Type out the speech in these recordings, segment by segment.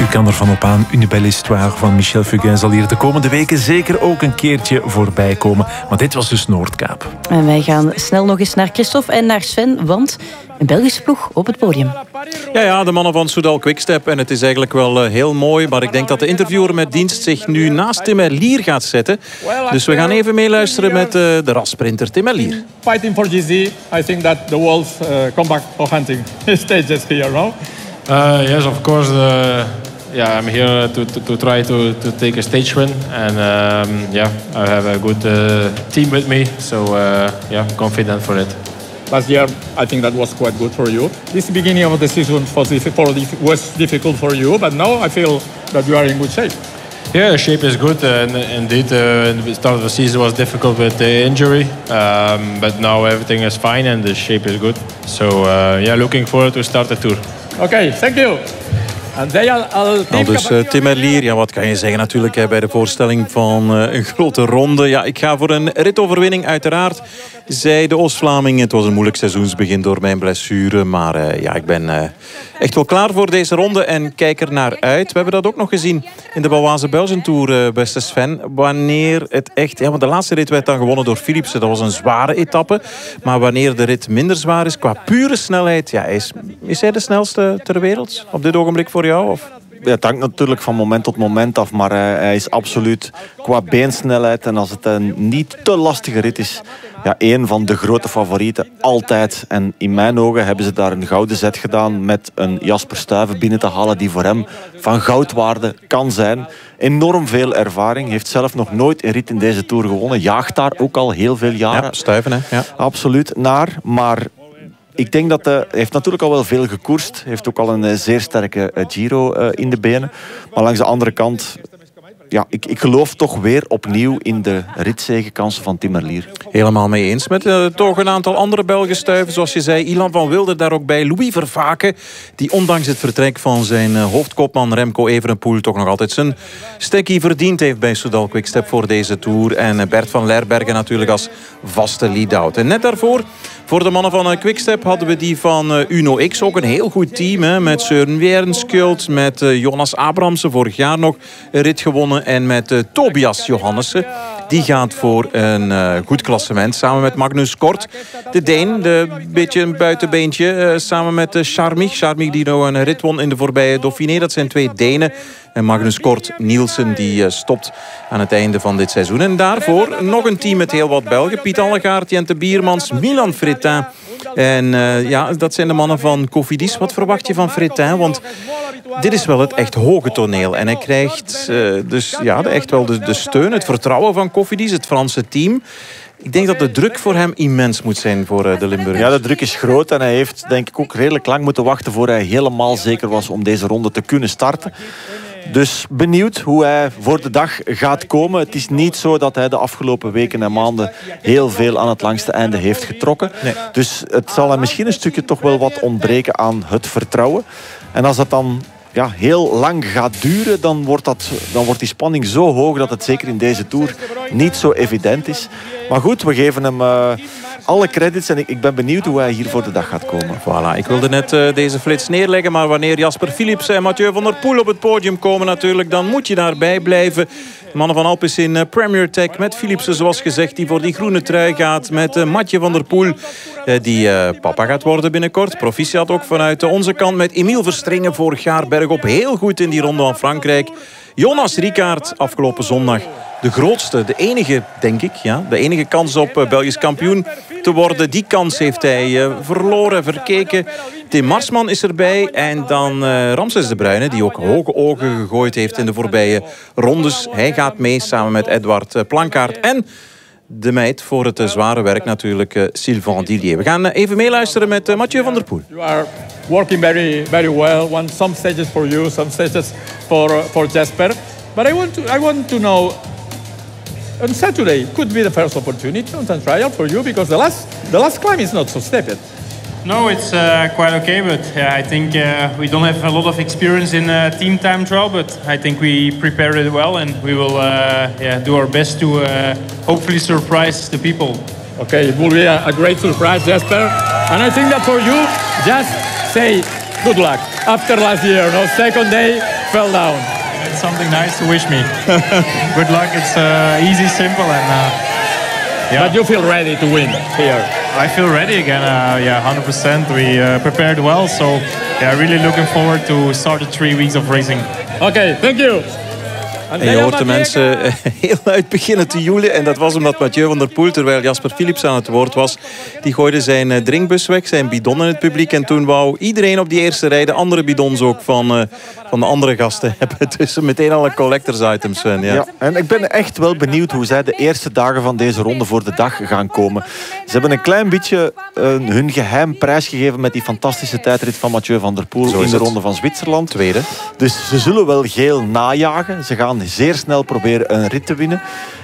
kan ervan op aan, Une belle histoire van Michel Fugain zal hier de komende weken zeker ook een keertje voorbij komen. Maar dit was dus Noordkaap. En wij gaan snel nog eens naar Christophe en naar Sven, want een Belgische ploeg op het podium. Ja, de mannen van Soudal Quickstep. En het is eigenlijk wel heel mooi, maar ik denk dat de interviewer met dienst zich nu naast Tim Merlier gaat zetten. Dus we gaan even meeluisteren met de rassprinter Tim Merlier. Fighting for GC, I think that the world come back for hunting stages here, no? Yes, of course. I'm here to try to take a stage win, and I have a good team with me, so confident for it. Last year, I think that was quite good for you. This beginning of the season was difficult for you, but now I feel that you are in good shape. Yeah, the shape is good, and indeed, the start of the season was difficult with the injury, but now everything is fine and the shape is good. So looking forward to start the tour. Okay, thank you. Dus Tim Merlier, ja, wat kan je zeggen natuurlijk bij de voorstelling van een grote ronde. Ja, ik ga voor een ritoverwinning uiteraard, zei de Oost-Vlaming. Het was een moeilijk seizoensbegin door mijn blessure. Maar ik ben echt wel klaar voor deze ronde en kijk er naar uit. We hebben dat ook nog gezien in de Baloise Belgian Tour, beste Sven. Wanneer het echt... Ja, want de laatste rit werd dan gewonnen door Philipsen. Dat was een zware etappe. Maar wanneer de rit minder zwaar is, qua pure snelheid... Ja, is hij de snelste ter wereld op dit ogenblik voor jou? Of? Ja, het hangt natuurlijk van moment tot moment af, maar hij is absoluut qua beensnelheid. En als het een niet te lastige rit is, één van de grote favorieten altijd. En in mijn ogen hebben ze daar een gouden zet gedaan met een Jasper Stuyven binnen te halen die voor hem van goudwaarde kan zijn. Enorm veel ervaring, heeft zelf nog nooit een rit in deze Tour gewonnen. Jaagt daar ook al heel veel jaren. Ja, Stuyven, hè? Ja. Absoluut naar, maar... Ik denk dat hij heeft natuurlijk al wel veel gekoerst. Heeft ook al een zeer sterke Giro in de benen. Maar langs de andere kant... Ja, ik geloof toch weer opnieuw in de ritzegenkansen van Tim Merlier. Helemaal mee eens. Met toch een aantal andere Belgen stuiven. Zoals je zei, Ilan van Wilder daar ook bij. Louis Vervaken, die ondanks het vertrek van zijn hoofdkopman Remco Evenepoel toch nog altijd zijn stekkie verdiend heeft bij Soudal Quickstep voor deze Tour. En Bert van Lerbergen natuurlijk als vaste lead-out. En net daarvoor, voor de mannen van Quickstep, hadden we die van Uno X. Ook een heel goed team, hè, met Søren Wierenskjöld, met Jonas Abrahamsen, vorig jaar nog een rit gewonnen. En met Tobias Johannessen. Die gaat voor een goed klassement. Samen met Magnus Kort. De Deen, beetje een buitenbeentje. Samen met Charmig. Charmig die nog een rit won in de voorbije Dauphiné. Dat zijn twee Denen. En Magnus Kort Nielsen die stopt aan het einde van dit seizoen. En daarvoor nog een team met heel wat Belgen. Piet Allegaert, Jente Biermans, Milan Fretin. En dat zijn de mannen van Cofidis. Wat verwacht je van Fretin? Want dit is wel het echt hoge toneel. En hij krijgt echt wel de steun, het vertrouwen van Cofidis, het Franse team. Ik denk dat de druk voor hem immens moet zijn voor de Limburgers. Ja, de druk is groot en hij heeft denk ik ook redelijk lang moeten wachten voor hij helemaal zeker was om deze ronde te kunnen starten. Dus benieuwd hoe hij voor de dag gaat komen. Het is niet zo dat hij de afgelopen weken en maanden heel veel aan het langste einde heeft getrokken. Nee. Dus het zal hem misschien een stukje toch wel wat ontbreken aan het vertrouwen. En als dat dan heel lang gaat duren, dan wordt die spanning zo hoog dat het zeker in deze Tour niet zo evident is. Maar goed, we geven hem alle credits en ik ben benieuwd hoe hij hier voor de dag gaat komen. Voilà, ik wilde net deze flits neerleggen, maar wanneer Jasper Philipsen en Mathieu van der Poel op het podium komen natuurlijk, dan moet je daarbij blijven. De mannen van Alpecin Premier Tech met Philipsen, zoals gezegd, die voor die groene trui gaat. Met Mathieu van der Poel, die papa gaat worden binnenkort. Proficiat ook vanuit onze kant met Emiel Verstringen vorig jaar bergop. Heel goed in die ronde van Frankrijk. Jonas Rickaert afgelopen zondag. De grootste, de enige, denk ik, de enige kans op Belgisch kampioen te worden. Die kans heeft hij verloren, verkeken. Tim Marsman is erbij. En dan Ramses de Bruyne, die ook hoge ogen gegooid heeft in de voorbije rondes. Hij gaat mee samen met Edouard Plankaart. En de meid voor het zware werk natuurlijk, Sylvain Dillier. We gaan even meeluisteren met Mathieu van der Poel. You are working very, very well. Some stages for you, some stages for Jasper. But I want to know, on Saturday could be the first opportunity on the trial for you, because the last climb is not so steep. No, it's quite okay, but I think we don't have a lot of experience in team time trial, but I think we prepared it well, and we will do our best to hopefully surprise the people. Okay, it will be a great surprise, Jasper. And I think that for you, just say Good luck. After last year, no, second day, fell down. It's something nice to wish me. Good luck. It's easy, simple, and yeah. But you feel ready to win here? I feel ready again. Yeah, 100%. We prepared well, so yeah, really looking forward to start the 3 weeks of racing. Okay, thank you. En je hoort de mensen heel luid beginnen te joelen. En dat was omdat Mathieu van der Poel, terwijl Jasper Philips aan het woord was, die gooide zijn drinkbus weg, zijn bidon in het publiek. En toen wou iedereen op die eerste rij de andere bidons ook van de andere gasten hebben. Dus meteen al een collectors item, Sven. Ja. Ja, en ik ben echt wel benieuwd hoe zij de eerste dagen van deze ronde voor de dag gaan komen. Ze hebben een klein beetje hun geheim prijsgegeven met die fantastische tijdrit van Mathieu van der Poel in de ronde van Zwitserland. Tweede. Dus ze zullen wel geel najagen. Ze gaan zeer snel proberen een rit te winnen.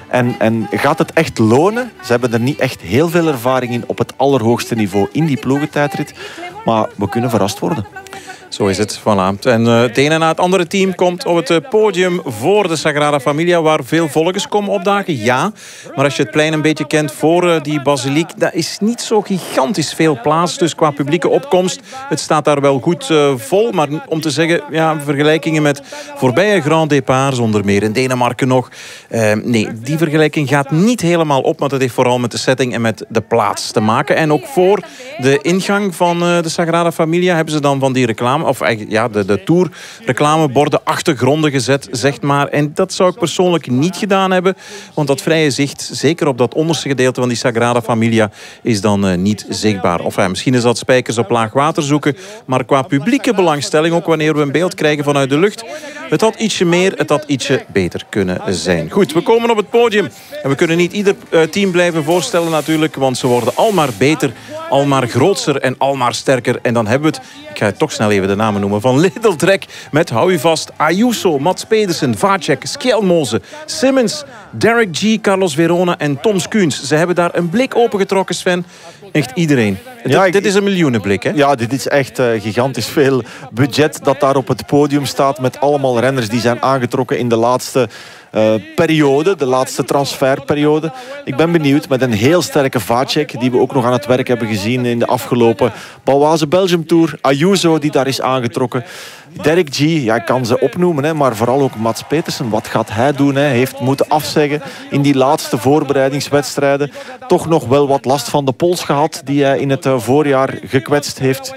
En gaat het echt lonen? Ze hebben er niet echt heel veel ervaring in op het allerhoogste niveau in die ploegentijdrit. Maar we kunnen verrast worden. Zo is het, voilà. En het ene na het andere team komt op het podium voor de Sagrada Familia, waar veel volgers komen opdagen, ja. Maar als je het plein een beetje kent voor die basiliek, dat is niet zo gigantisch veel plaats. Dus qua publieke opkomst, het staat daar wel goed vol. Maar om te zeggen, ja, vergelijkingen met voorbije Grand Départs, onder meer in Denemarken nog. Nee, die vergelijking gaat niet helemaal op, want het heeft vooral met de setting en met de plaats te maken. En ook voor de ingang van de Sagrada Familia hebben ze dan van die reclame, of eigenlijk ja, de Tour reclameborden achtergronden gezet, zeg maar. En dat zou ik persoonlijk niet gedaan hebben, want dat vrije zicht, zeker op dat onderste gedeelte van die Sagrada Familia, is dan niet zichtbaar. Of misschien is dat spijkers op laag water zoeken, maar qua publieke belangstelling, ook wanneer we een beeld krijgen vanuit de lucht, het had ietsje meer, het had ietsje beter kunnen zijn. Goed, we komen op het podium en we kunnen niet ieder team blijven voorstellen natuurlijk, want ze worden al maar beter, al maar grootser en al maar sterker. En dan hebben we het, ik ga toch snel even de namen noemen, van Lidl Trek met, hou u vast, Ayuso, Mats Pedersen, Vacek, Skjelmose, Simmons, Derek G, Carlos Verona en Tom Skuens. Ze hebben daar een blik opengetrokken, Sven. Echt iedereen. Ja, dit is een miljoenenblik, hè? Ja, dit is echt gigantisch veel budget dat daar op het podium staat met allemaal renners die zijn aangetrokken in de laatste periode, de laatste transferperiode. Ik ben benieuwd met een heel sterke Vacek, die we ook nog aan het werk hebben gezien in de afgelopen Baloise Belgium Tour. Ayuso, die daar is aangetrokken. Derek G, ja, ik kan ze opnoemen, hè, maar vooral ook Mats Pedersen. Wat gaat hij doen? Hij heeft moeten afzeggen in die laatste voorbereidingswedstrijden. Toch nog wel wat last van de pols gehad, die hij in het voorjaar gekwetst heeft.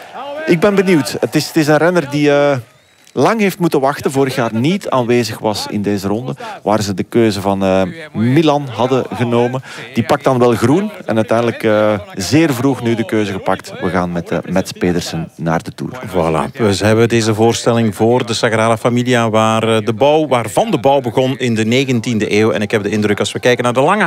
Ik ben benieuwd. Het is een renner die lang heeft moeten wachten, vorig jaar niet aanwezig was in deze ronde, waar ze de keuze van Milan hadden genomen. Die pakt dan wel groen en uiteindelijk zeer vroeg nu de keuze gepakt. We gaan met Mats Pedersen naar de Tour. Voilà, we hebben deze voorstelling voor de Sagrada Familia, waarvan de bouw begon in de 19e eeuw. En ik heb de indruk, als we kijken naar de lange